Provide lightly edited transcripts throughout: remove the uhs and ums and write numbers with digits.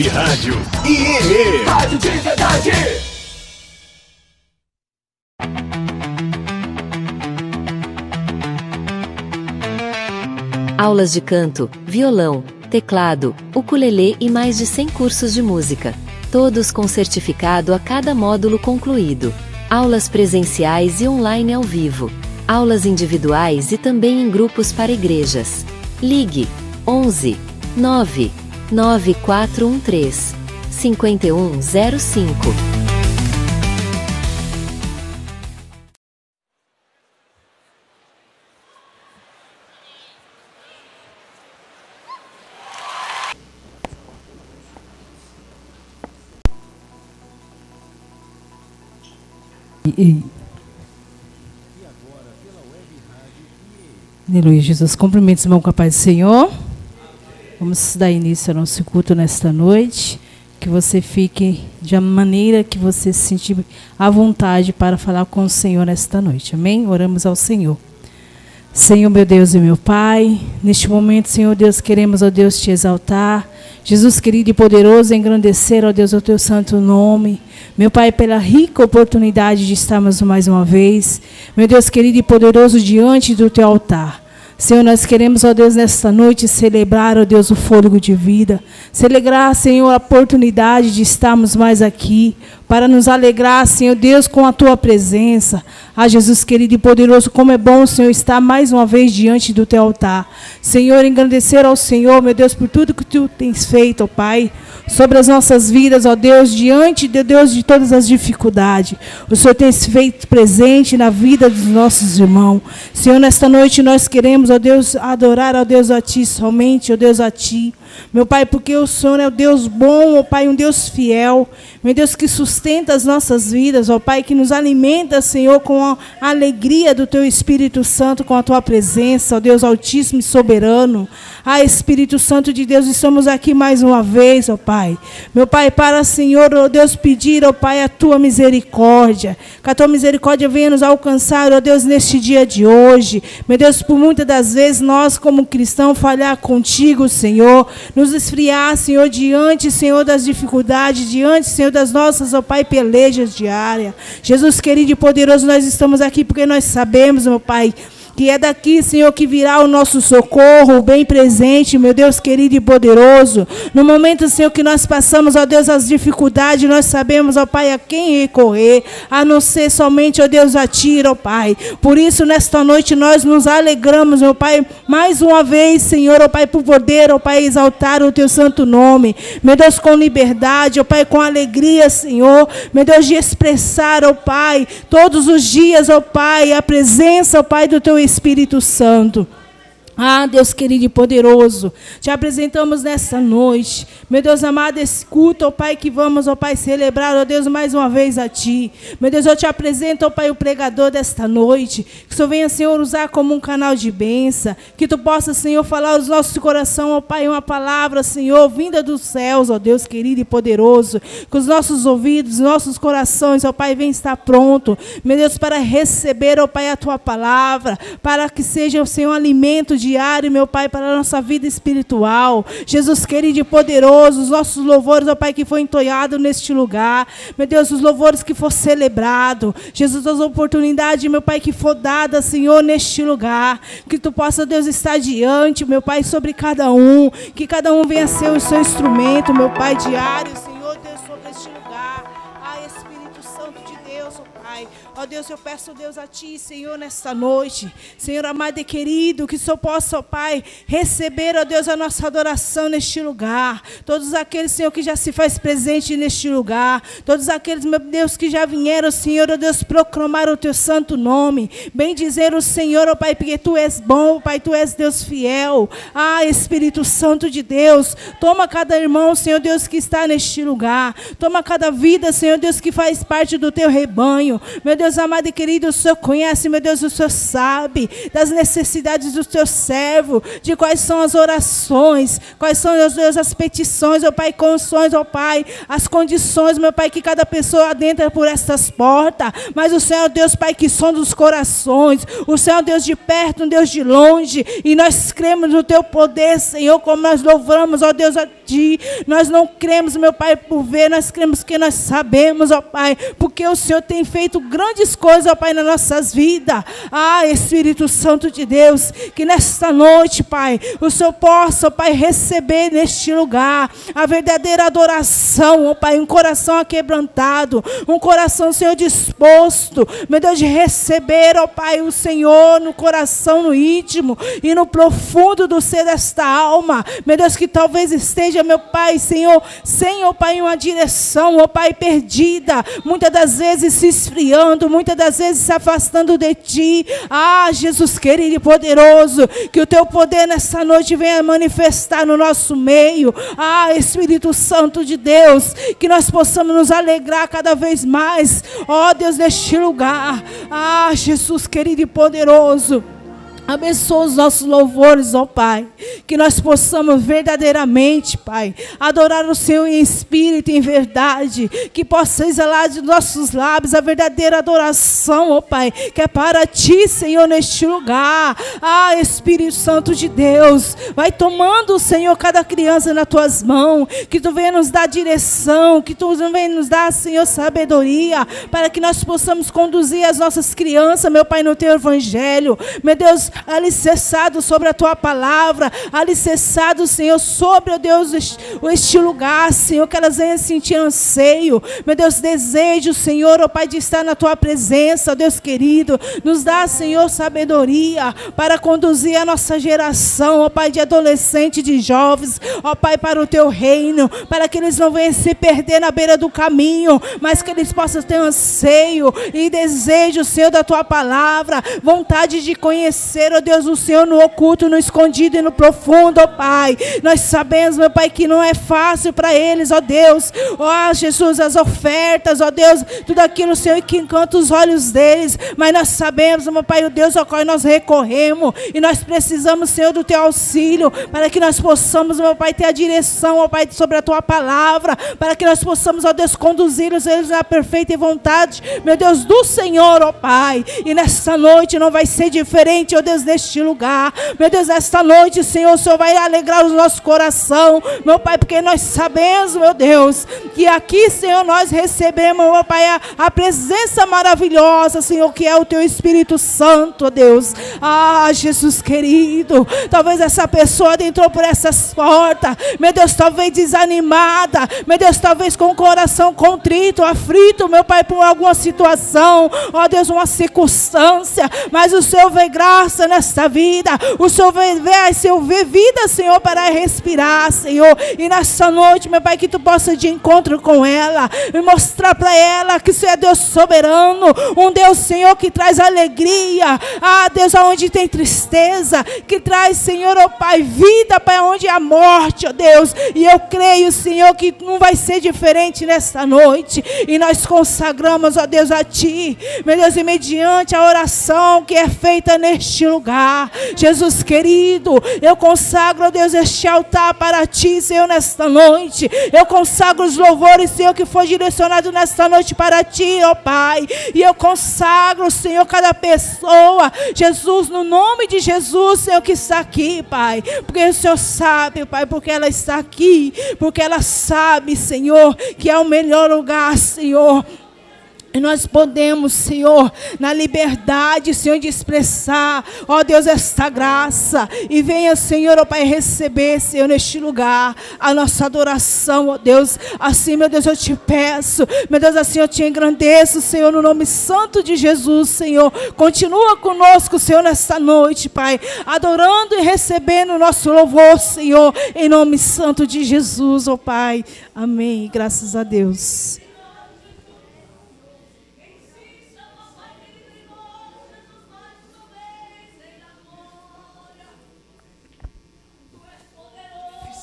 Web Rádio IEE. Rádio de verdade. Aulas de canto, violão, teclado, ukulele e mais de 100 cursos de música. Todos com certificado a cada módulo concluído. Aulas presenciais e online ao vivo. Aulas individuais e também em grupos para igrejas. Ligue 11 9 9413 5105. Aleluia, Jesus. Cumprimentos, irmão, com a paz do Senhor. Vamos dar início ao nosso culto nesta noite. Que você fique de maneira que você se sentir à vontade para falar com o Senhor nesta noite. Amém? Oramos ao Senhor. Senhor, meu Deus e meu Pai, neste momento, Senhor Deus, queremos, ó Deus, te exaltar. Jesus querido e poderoso, engrandecer, ó Deus, o teu santo nome. Meu Pai, pela rica oportunidade de estarmos mais uma vez, meu Deus querido e poderoso, diante do teu altar. Senhor, nós queremos, ó Deus, nesta noite celebrar, ó Deus, o fôlego de vida. Celebrar, Senhor, a oportunidade de estarmos mais aqui, para nos alegrar, Senhor Deus, com a tua presença. Ah, Jesus querido e poderoso, como é bom, Senhor, estar mais uma vez diante do teu altar. Senhor, engrandecer ao Senhor, meu Deus, por tudo que tu tens feito, ó Pai, sobre as nossas vidas, ó Deus, diante de Deus de todas as dificuldades. O Senhor tem se feito presente na vida dos nossos irmãos. Senhor, nesta noite nós queremos, ó Deus, adorar, ó Deus, a Ti somente, ó Deus, a Ti. Meu Pai, porque o Senhor é o Deus bom, ó Pai, um Deus fiel. Meu Deus, que sustenta as nossas vidas, ó Pai, que nos alimenta, Senhor, com a alegria do Teu Espírito Santo, com a Tua presença, ó Deus Altíssimo e Soberano. Ah, Espírito Santo de Deus, estamos aqui mais uma vez, ó Pai. Meu Pai, para, Senhor, ó Deus, pedir, ó Pai, a Tua misericórdia. Que a Tua misericórdia venha nos alcançar, ó Deus, neste dia de hoje. Meu Deus, por muitas das vezes nós, como cristãos, falhar contigo, Senhor. Nos esfriar, Senhor, diante, Senhor, das dificuldades, diante, Senhor, das nossas, ó Pai, pelejas diárias. Jesus querido e poderoso, nós estamos aqui porque nós sabemos, meu Pai, que é daqui, Senhor, que virá o nosso socorro, o bem presente, meu Deus querido e poderoso. No momento, Senhor, que nós passamos, ó Deus, as dificuldades, nós sabemos, ó Pai, a quem recorrer, a não ser somente, ó Deus, a Ti, ó Pai. Por isso, nesta noite, nós nos alegramos, meu Pai, mais uma vez, Senhor, ó Pai, por poder, ó Pai, exaltar o Teu santo nome. Meu Deus, com liberdade, ó Pai, com alegria, Senhor, meu Deus, de expressar, ó Pai, todos os dias, ó Pai, a presença, ó Pai, do Teu Espírito Santo. Ah, Deus querido e poderoso, te apresentamos nesta noite, meu Deus amado, esse culto, ó Pai, que vamos, ó Pai, celebrar, ó Deus, mais uma vez a Ti. Meu Deus, eu te apresento, ó Pai, o pregador desta noite, que o Senhor venha, Senhor, usar como um canal de bênção, que Tu possa, Senhor, falar aos nossos corações, ó Pai, uma palavra, Senhor, vinda dos céus, ó Deus querido e poderoso, que os nossos ouvidos, nossos corações, ó Pai, venham estar pronto, meu Deus, para receber, ó Pai, a Tua palavra, para que seja, Senhor, um alimento diário, meu Pai, para a nossa vida espiritual. Jesus querido e poderoso, os nossos louvores, ó Pai, que foi entoado neste lugar. Meu Deus, os louvores que for celebrado. Jesus, as oportunidades, meu Pai, que for dada, Senhor, neste lugar. Que Tu possa, Deus, estar diante, meu Pai, sobre cada um. Que cada um venha ser o seu instrumento, meu Pai, diário, Senhor, Deus, sobre este lugar. Ah, Espírito Santo de Deus, ó Pai. Ó Deus, eu peço, Deus, a Ti, Senhor, nesta noite. Senhor amado e querido, que só possa, ó Pai, receber, ó Deus, a nossa adoração neste lugar. Todos aqueles, Senhor, que já se faz presente neste lugar. Todos aqueles, meu Deus, que já vieram, Senhor, ó Deus, proclamar o Teu santo nome. Bem dizer o Senhor, ó Pai, porque Tu és bom, Pai, Tu és Deus fiel. Ah, Espírito Santo de Deus, toma cada irmão, Senhor Deus, que está neste lugar. Toma cada vida, Senhor Deus, que faz parte do Teu rebanho. Meu Deus, Deus amado e querido, o Senhor conhece, meu Deus, o Senhor sabe das necessidades do teu servo, de quais são as orações, quais são, meu Deus, as petições, ó Pai, condições, ó Pai, as condições, meu Pai, que cada pessoa adentra por estas portas. Mas o Senhor, Deus, Pai, que sonda os corações, o Senhor, Deus de perto, um Deus de longe, e nós cremos no teu poder, Senhor, como nós louvamos, ó Deus, a ti. Nós não cremos, meu Pai, por ver, nós cremos que nós sabemos, ó Pai, porque o Senhor tem feito grandes coisas, ó Pai, nas nossas vidas. Espírito Santo de Deus, que nesta noite, Pai, o Senhor possa, ó Pai, receber neste lugar a verdadeira adoração, ó Pai, um coração aquebrantado, um coração, Senhor, disposto, meu Deus, de receber, ó Pai, o Senhor no coração, no íntimo e no profundo do ser desta alma, meu Deus, que talvez esteja, meu Pai, Senhor, sem, ó Pai, uma direção, ó Pai, perdida, muitas das vezes se esfriando, muitas das vezes se afastando de Ti. Jesus querido e poderoso, que o Teu poder nessa noite venha manifestar no nosso meio. Espírito Santo de Deus, que nós possamos nos alegrar cada vez mais, ó Deus, neste lugar. Jesus querido e poderoso, abençoa os nossos louvores, ó Pai, que nós possamos verdadeiramente, Pai, adorar o Senhor em espírito e em verdade, que possa exalar de nossos lábios a verdadeira adoração, ó Pai, que é para Ti, Senhor, neste lugar. Espírito Santo de Deus, vai tomando, Senhor, cada criança nas Tuas mãos, que Tu venha nos dar direção, que Tu venha nos dar, Senhor, sabedoria, para que nós possamos conduzir as nossas crianças, meu Pai, no Teu Evangelho, meu Deus, alicerçado sobre a Tua palavra, alicerçado, Senhor, sobre, ó Deus, este lugar, Senhor, que elas venham sentir anseio, meu Deus, desejo, Senhor, ó Pai, de estar na Tua presença, ó Deus querido, nos dá, Senhor, sabedoria para conduzir a nossa geração, ó Pai, de adolescentes, de jovens, ó Pai, para o Teu reino, para que eles não venham se perder na beira do caminho, mas que eles possam ter anseio e desejo, Senhor, da Tua palavra, vontade de conhecer, ó Deus, o Senhor no oculto, no escondido e no profundo, ó Pai. Nós sabemos, meu Pai, que não é fácil para eles, ó Deus, ó Jesus, as ofertas, ó Deus, tudo aquilo, Senhor, que encanta os olhos deles, mas nós sabemos, meu Pai, o Deus ao qual nós recorremos, e nós precisamos, Senhor, do Teu auxílio, para que nós possamos, meu Pai, ter a direção, ó Pai, sobre a Tua palavra, para que nós possamos, ó Deus, conduzi-los eles na perfeita vontade, meu Deus, do Senhor, ó Pai. E nessa noite não vai ser diferente, ó Deus, neste lugar, meu Deus, esta noite, Senhor, o Senhor vai alegrar o nosso coração, meu Pai, porque nós sabemos, meu Deus, que aqui, Senhor, nós recebemos, meu Pai, a presença maravilhosa, Senhor, que é o Teu Espírito Santo, ó Deus. Jesus querido, talvez essa pessoa entrou por essas portas, meu Deus, talvez desanimada, meu Deus, talvez com o coração contrito, aflito, meu Pai, por alguma situação, ó Deus, uma circunstância, mas o Senhor vê graça nesta vida, o Senhor vê vida, Senhor, para respirar, Senhor, e nessa noite, meu Pai, que Tu possa de encontro com ela, e mostrar para ela que o Senhor é Deus soberano, um Deus, Senhor, que traz alegria, Deus, aonde tem tristeza, que traz, Senhor, ó Pai, vida, Pai, onde há morte, ó Deus, e eu creio, Senhor, que não vai ser diferente nesta noite, e nós consagramos, ó Deus, a Ti, meu Deus, e mediante a oração que é feita neste lugar, Jesus querido, eu consagro, ó Deus, este altar para Ti, Senhor, nesta noite, eu consagro os louvores, Senhor, que foi direcionado nesta noite para Ti, ó Pai, e eu consagro, Senhor, cada pessoa, Jesus, no nome de Jesus, Senhor, que está aqui, Pai, porque o Senhor sabe, Pai, porque ela está aqui, porque ela sabe, Senhor, que é o melhor lugar, Senhor. E nós podemos, Senhor, na liberdade, Senhor, de expressar, ó Deus, esta graça. E venha, Senhor, ó Pai, receber, Senhor, neste lugar, a nossa adoração, ó Deus. Assim, meu Deus, eu te peço, meu Deus, assim eu te engrandeço, Senhor, no nome santo de Jesus, Senhor. Continua conosco, Senhor, nesta noite, Pai, adorando e recebendo o nosso louvor, Senhor, em nome santo de Jesus, ó Pai. Amém. Graças a Deus.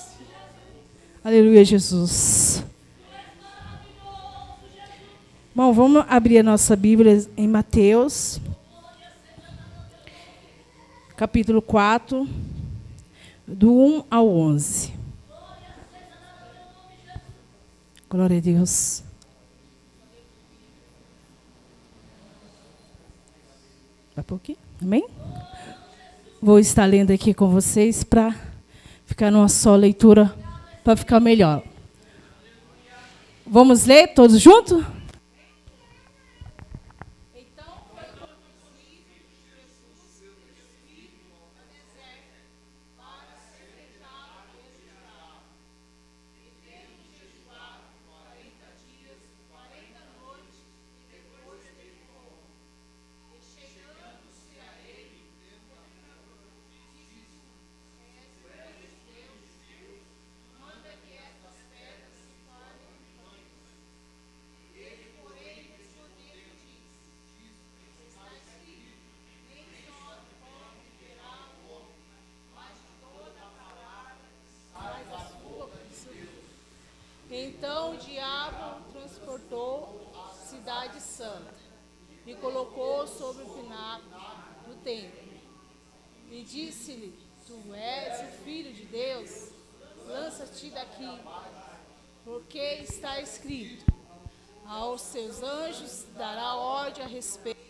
Aleluia, Jesus. Bom, vamos abrir a nossa Bíblia em Mateus, capítulo 4, do 1 ao 11. Glória a Deus. Vai por aqui? Amém? Vou estar lendo aqui com vocês para ficar numa só leitura, para ficar melhor. Vamos ler todos juntos? Então o diabo transportou a cidade santa e colocou sobre o pináculo do templo. E disse-lhe: Tu és o filho de Deus, lança-te daqui, porque está escrito: aos seus anjos dará ordem a respeito